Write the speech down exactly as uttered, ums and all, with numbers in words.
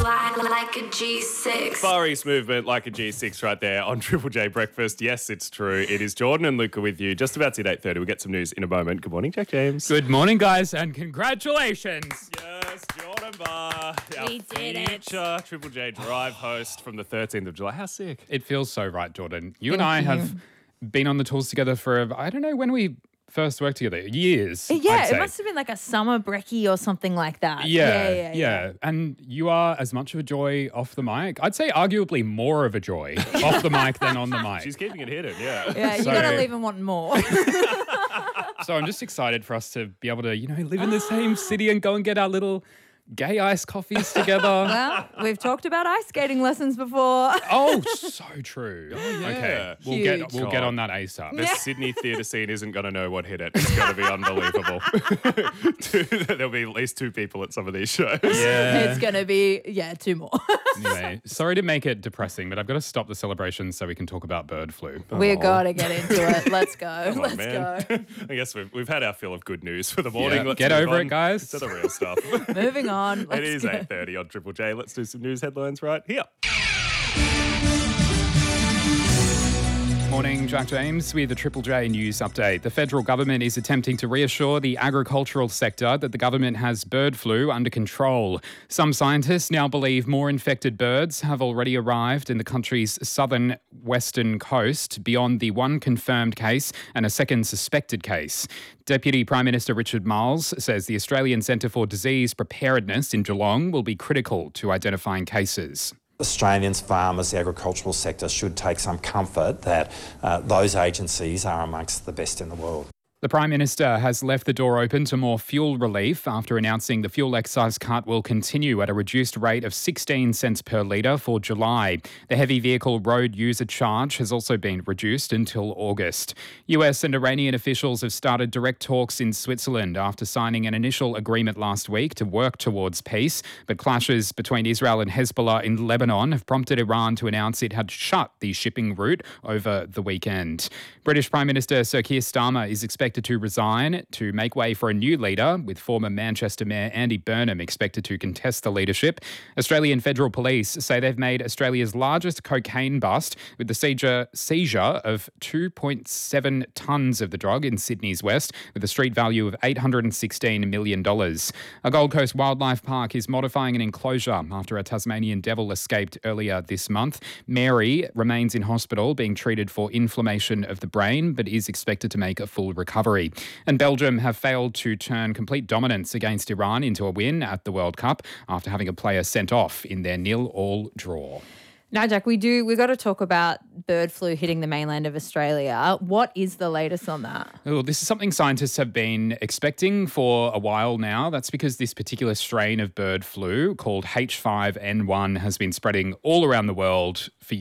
fly like a G six. Far East movement like a G six right there on Triple J Breakfast. Yes, it's true. It is Jordan and Luca with you. Just about to hit eight thirty. We'll get some news in a moment. Good morning, Jack James. Good morning, guys, and congratulations. Yes, Jordan Barr, our We did it. future Triple J Drive host from the thirteenth of July. How sick. It feels so right, Jordan. You Thank and I you. have been on the tours together for, I don't know when we first worked together. Years. Yeah, I'd it say. must have been like a summer brekkie or something like that. Yeah, yeah, yeah, yeah. And you are as much of a joy off the mic. I'd say arguably more of a joy off the mic than on the mic. She's keeping it hidden, yeah. Yeah, you So- gotta leave him wanting more. So I'm just excited for us to be able to, you know, live in the same city and go and get our little gay iced coffees together. Well, we've talked about ice skating lessons before. Oh, so true. yeah. Okay, we'll get Huge. we'll get on that ASAP. The Sydney theatre scene isn't going to know what hit it. It's going to be unbelievable. Two- There'll be at least two people at some of these shows. Yeah. It's gonna be yeah, two more. Anyway, sorry to make it depressing, but I've got to stop the celebrations so we can talk about bird flu. We've gotta get into it. Let's go. Come on, Let's man. go. I guess we've, we've had our fill of good news for the morning. Yeah, Let's get move over it, on guys. To the real stuff. Moving on. It Let's is go. eight thirty on Triple J. Let's do some news headlines right here. Morning, Jack James with the Triple J News Update. The federal government is attempting to reassure the agricultural sector that the government has bird flu under control. Some scientists now believe more infected birds have already arrived in the country's southern western coast beyond the one confirmed case and a second suspected case. Deputy Prime Minister Richard Marles says the Australian Centre for Disease Preparedness in Geelong will be critical to identifying cases. Australians, farmers, the agricultural sector should take some comfort that uh, those agencies are amongst the best in the world. The Prime Minister has left the door open to more fuel relief after announcing the fuel excise cut will continue at a reduced rate of sixteen cents per litre for July. The heavy vehicle road user charge has also been reduced until August. U S and Iranian officials have started direct talks in Switzerland after signing an initial agreement last week to work towards peace, but clashes between Israel and Hezbollah in Lebanon have prompted Iran to announce it had shut the shipping route over the weekend. British Prime Minister Sir Keir Starmer is expected to resign to make way for a new leader, with former Manchester Mayor Andy Burnham expected to contest the leadership. Australian Federal Police say they've made Australia's largest cocaine bust with the seizure, seizure of two point seven tonnes of the drug in Sydney's west, with a street value of eight hundred sixteen million dollars. A Gold Coast Wildlife Park is modifying an enclosure after a Tasmanian devil escaped earlier this month. Mary remains in hospital being treated for inflammation of the brain, but is expected to make a full recovery. And Belgium have failed to turn complete dominance against Iran into a win at the World Cup after having a player sent off in their nil-all draw. Now, Jack, we do. We've got to talk about bird flu hitting the mainland of Australia. What is the latest on that? Oh, this is something scientists have been expecting for a while now. That's because this particular strain of bird flu called H five N one has been spreading all around the world for